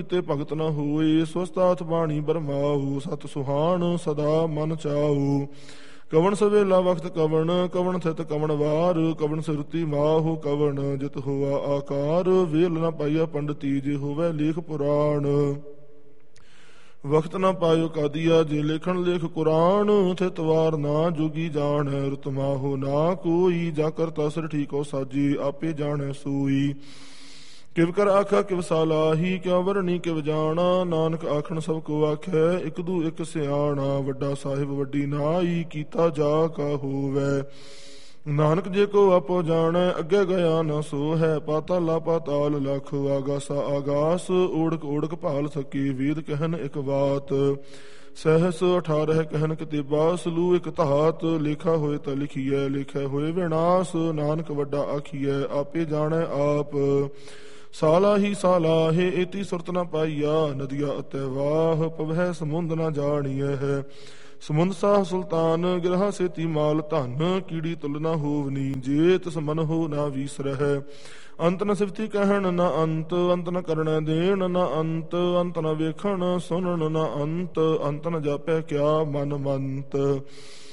ਤੇ ਭਗਤ ਨ ਹੋਏ। ਸਵਸਤਾਥ ਬਾਣੀ ਬਰਮਾਹੂ, ਸਤ ਸੁਹਾਣ ਸਦਾ ਮਨ ਚਾਹੂ। ਕਵਣ ਸਵੇਲਾ ਵਖਤ ਕਵਣ, ਕਵਣ ਥਿਤ ਕਵਣ ਵਾਰ। ਕਵਣ ਸੁਰਤੀ ਮਾਹੂ ਕਵਣ, ਜਿਤ ਹੋਆ ਆਕਾਰ। ਵੇਲ ਨ ਪਾਈਆ ਪੰਡਤੀ, ਜੇ ਹੋਵੇ ਲੇਖ ਪੁਰਾਣ। ਵਖਤ ਨਾ ਪਾਇਓ ਕਾਦੀਆ, ਜੇ ਲੇਖਣ ਲੇਖ ਕੁਰਾਨ। ਥਿਤ ਵਾਰ ਨਾ ਜੋਗੀ ਜਾਣੈ, ਰੁਤ ਮਾਹੋ ਨਾ ਕੋਈ। ਜਾ ਕਰ ਤਸਰ ਠੀਕੋ ਸਾਜੀ, ਆਪੇ ਜਾਣੈ ਸੋਈ। ਕਿਵ ਕਰ ਆਖਾ ਕਿਵ ਸਾਲਾਹੀ, ਕਿਉ ਵਰਣੀ ਕਿਵ ਜਾਣਾ। ਨਾਨਕ ਆਖਣ ਸਭ ਕੋ ਆਖੈ, ਇਕ ਦੂ ਇਕ ਸਿਆਣਾ। ਵੱਡਾ ਸਾਹਿਬ ਵੱਡੀ ਨਾਈ, ਕੀਤਾ ਜਾ ਕਾ ਹੋਵੈ। ਨਾਨਕ ਜੇ ਕੋ ਆਪੋ ਜਾਣੈ, ਅੱਗੇ ਗਿਆ ਨ ਸੋ ਹੈ। ਪਾਤਾਲਾ ਪਾਤਾਲ ਲਖ, ਆਗਾਸਾ ਆਗਾਸ। ਓੜਕ ਓੜਕ ਭਾਲ ਸਕੀ, ਵੇਦ ਕਹਿਨ ਇਕ ਬਾਤ। ਸਹਿਸ 18 ਕਹਿਨ ਕਿਤੇਬਾ, ਸਲੂ ਇਕ ਧਾਤ। ਲੇਖਾ ਹੋਏ ਤਾਂ ਲਿਖੀਐ, ਲਿਖੈ ਹੋਏ ਵਿਨਾਸ਼। ਨਾਨਕ ਵੱਡਾ ਆਖੀਐ, ਆਪੇ ਜਾਣੈ ਆਪ। ਸਾਲਾਹੀ ਸਾਲਾਹੇ, ਏਤੀ ਸੁਰਤ ਨ ਪਾਈਆ। ਨਦੀਆ ਅਤੈ ਵਾਹ, ਪਵਹਿ ਸਮੁੰਦ ਨ ਜਾਣੀਐ ਹੈ। ਸਮੁੰਦ ਸਾਹ ਸੁਲਤਾਨ, ਗਿਰਹਾ ਸੇਤੀ ਮਾਲ ਧਨ। ਕੀੜੀ ਤੁਲ ਨ ਹੋਵਨੀ, ਜੇ ਤਿਸ ਮਨ ਹੋ ਨਾ ਵੀਸਰਹਿ। ਅੰਤ ਨ ਸਿਫਤੀ ਕਹਿਣ ਨ ਅੰਤ, ਅੰਤ ਨ ਕਰਣੈ ਦੇਣ ਨ ਅੰਤ। ਅੰਤ ਨ ਵੇਖਣ ਸੁਣਨ ਨ ਅੰਤ, ਅੰਤ ਨ ਜਾਪੈ ਕਿਆ ਮਨ ਮੰਤ।